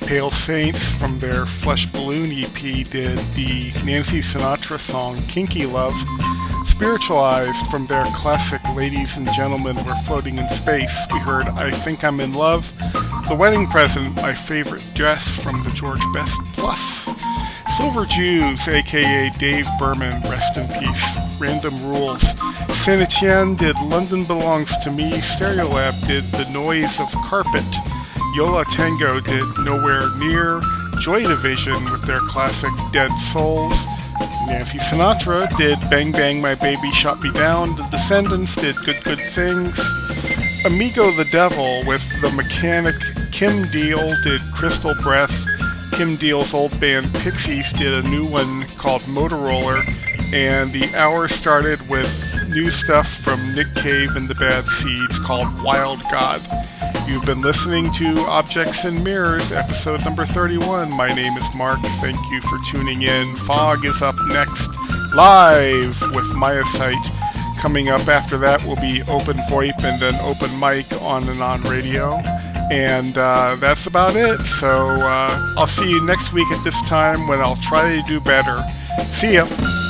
Pale Saints from their Flesh Balloon EP did the Nancy Sinatra song Kinky Love. Spiritualized from their classic Ladies and Gentlemen We're Floating in Space, we heard I Think I'm in Love. The Wedding Present, My Favorite Dress from the George Best Plus. Silver Jews, aka Dave Berman, rest in peace. Random Rules. Saint Etienne did London Belongs to Me. Stereolab did The Noise of Carpet. Yola Tango did Nowhere Near. Joy Division with their classic Dead Souls. Nancy Sinatra did Bang Bang My Baby Shot Me Down. The Descendants did Good Good Things. Amigo the Devil with The Mechanic. Kim Deal did Crystal Breath. Kim Deal's old band Pixies did a new one called Motoroller. And the hour started with new stuff from Nick Cave and the Bad Seeds called Wild God. You've been listening to Objects and Mirrors, episode number 31. My name is Mark. Thank you for tuning in. Fog is up next, live with Myosite. Coming up after that will be Open VoIP and then Open Mic on and on radio. And that's about it. So I'll see you next week at this time when I'll try to do better. See ya.